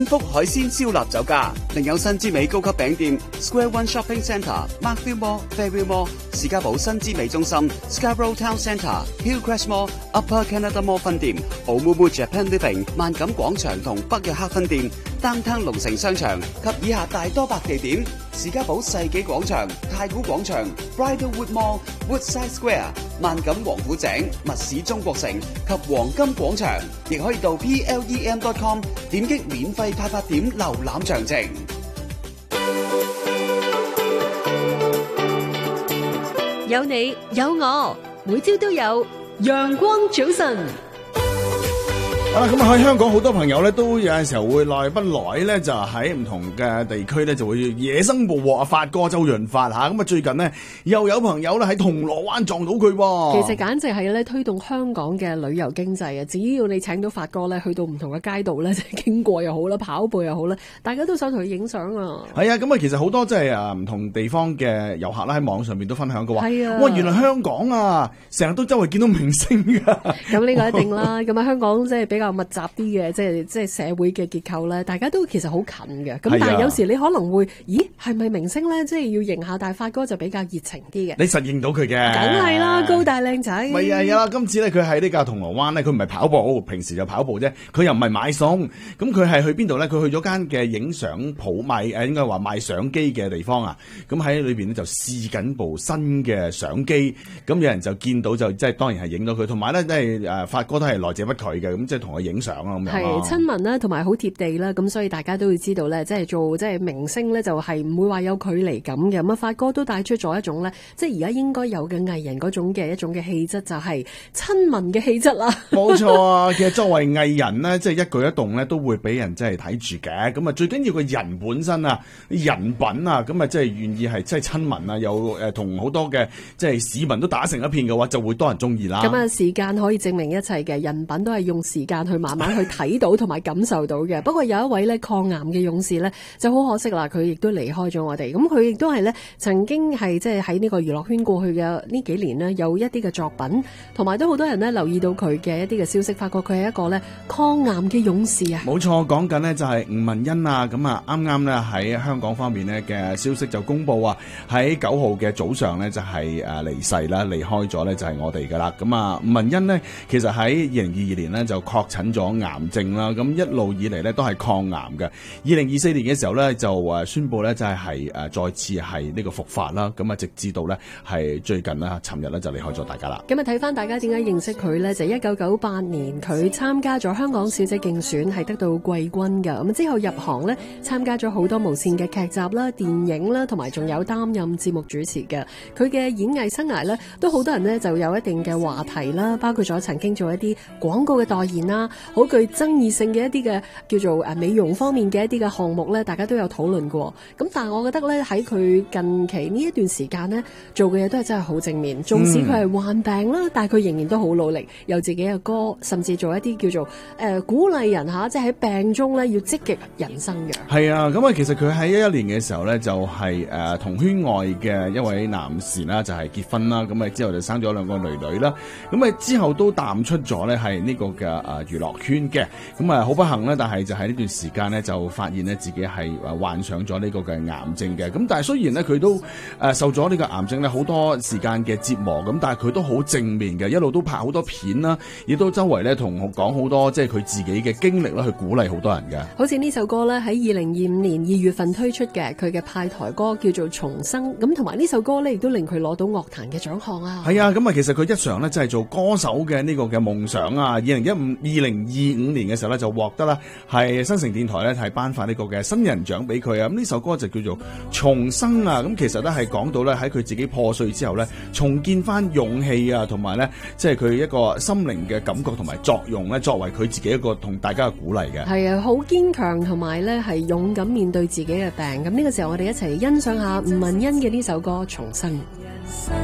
福海鮮燒臘酒家，另有新之美高級餅店 Square One Shopping Centre、Markville Mall、Fairview Mall、士嘉堡新之美中心、Scarborough Town Centre、Hillcrest Mall、Upper Canada Mall 分店、Oumuamua Japan Living、萬錦廣場同北約克分店、Downtown 龍城商場及以下大多百地點。士嘉堡世紀廣場、太古廣場、Bridlewood Mall、Woodside Square、萬錦王府井、密市中國城及黃金廣場，亦可以到 plem.com 點擊免費派發點瀏覽詳情。 有你有我，每朝都有陽光早晨。 好啦，咁喺香港好多朋友咧，都有陣時候會耐不耐咧，就喺唔同嘅地區咧，就會野生捕獲啊，發哥周潤發吓。咁啊，最近呢，又有朋友咧喺銅鑼灣撞到佢。 其實簡直係咧推動香港嘅旅遊經濟啊！只要你請到發哥咧，去到唔同嘅街道咧，即係經過又好啦，跑步又好啦，大家都想同佢影相啊！ 係啊，咁啊，其實好多即係唔同地方嘅遊客啦，喺網上面都分享嘅話， 係啊， 哇，原來香港啊，成日都周圍見到明星噶。 咁呢個一定啦。咁啊，香港即係比較密集啲嘅，即係社會嘅結構咧，大家都其實好近嘅。咁但係有時你可能會，咦，係咪明星咧？即係要認下，但係發哥就比較熱情啲嘅。 你實認到佢嘅， 梗係啦，高大靚仔。 係啊，有啦。今次咧，佢喺呢個銅鑼灣咧，佢唔係跑步，平時就跑步啫。佢又唔係買餸，咁佢係去邊度咧？佢去咗間嘅影相鋪賣應該話賣相機嘅地方啊。咁喺裏邊咧就試緊部新嘅相機。咁有人就見到就即係當然係影到佢，同埋咧即係發哥都係來者不拒嘅，咁即係同佢影相啊咁樣。 係親民啦，同埋好貼地啦，咁所以大家都會知道咧，即係做即係明星咧，就係唔會話有距離感嘅。咁啊，發哥都帶出咗一種咧，即係而家應該有嘅藝人嗰種嘅一種嘅氣質，就係親民嘅氣質啦。 冇錯啊，其實作為藝人咧，即係一舉一動咧都會俾人即係睇住嘅。咁啊，最緊要個人本身啊，人品啊，咁啊即係願意係即係親民啊，有同好多嘅即係市民都打成一片嘅話，就會多人中意啦。 咁啊，時間可以證明一切嘅，人品都係用時間去慢慢去睇到同埋感受到嘅。不過有一位咧抗癌嘅勇士咧，就好可惜啦，佢亦都離開咗我哋。咁佢亦都係咧曾經係即係喺呢個娛樂圈過去嘅呢幾年呢，有一啲嘅作品，同埋都好多人呢留意到佢嘅一啲嘅消息，發覺佢係一個咧抗癌嘅勇士啊！ 冇錯，講緊呢就係吳文欣啊，咁啊啱啱呢喺香港方面呢嘅消息就公布啊，喺9號嘅早上呢就係離世啦，離開咗呢就係我哋噶啦。咁啊吳文欣呢其實喺2022年呢就確診咗癌症啦，咁一路以嚟呢都係抗癌嘅。2024年嘅時候呢就宣布呢就係再次係呢個復發啦，咁啊直至到呢係最近啦，尋日呢就離開咗大家啦。 咁啊睇翻大家點解認識佢呢？就1998年佢參加咗香港小姐競選，係得到季軍㗎。咁之後入行呢，參加咗好多無線嘅劇集啦、電影啦，同埋仲有擔任節目主持嘅。佢嘅演藝生涯呢，都好多人呢就有一定嘅話題啦，包括咗曾經做一啲廣告嘅代言啦，好具爭議性嘅一啲嘅叫做美容方面嘅一啲嘅項目呢，大家都有討論過。咁但係我覺得呢，喺佢近期呢一段時間呢，做嘅嘢都係真係好正面。縱使佢係患病啦，但係佢仍然都好努力，有自己嘅歌，甚至做一啲叫做鼓勵人吓，即係喺病中呢要積極人生嘅。係啊，咁啊，其實佢喺11年嘅時候呢，就係同圈外嘅一位男士啦，就係結婚啦。咁啊之後就生咗2個女啦。咁啊之後都淡出咗呢係呢個嘅娛樂圈嘅。咁啊好不幸啦，但係就喺呢段時間呢，就發現呢自己係患上咗呢個嘅癌症嘅。咁但係雖然呢，佢都受咗呢個癌症呢好多時間嘅折磨，咁但係佢都好正面嘅，一路都拍好多片啦，亦都周圍呢同我講好多即係佢自己嘅經歷啦，去鼓勵好多人嘅。好似呢首歌呢，喺2025年2月份推出嘅，佢嘅派台歌叫做《重生》，咁同埋呢首歌呢，亦都令佢攞到樂壇嘅獎項啊。係啊，咁啊其實佢一嘗呢，即係做歌手嘅呢個嘅夢想啊。2025年嘅時候呢，就獲得啦係新城電台呢，係頒發呢個嘅新人獎俾佢啊。咁呢首歌就叫做《重生》啊。咁其實呢，係講到呢，喺佢自己破碎之後呢，重建翻勇氣啊，同埋呢，即係佢一個心靈嘅感覺同埋作用呢，作為佢自己一個同大家嘅鼓勵嘅。係啊，好堅強同埋呢係勇敢面對自己嘅病。咁呢個時候我哋一齊欣賞下吳文欣嘅呢首歌《重生》。